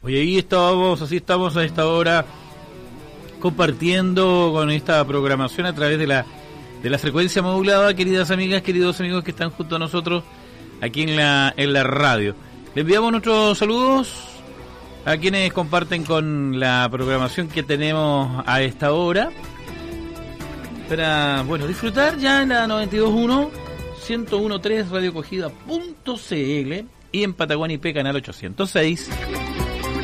Oye, ahí estamos a esta hora compartiendo con esta programación a través de la frecuencia modulada, queridas amigas, queridos amigos que están junto a nosotros aquí en la radio. Les enviamos nuestros saludos a quienes comparten con la programación que tenemos a esta hora para, disfrutar ya en la 92.1, 101.3 radiocogida.cl y en Patagonia IP canal 806.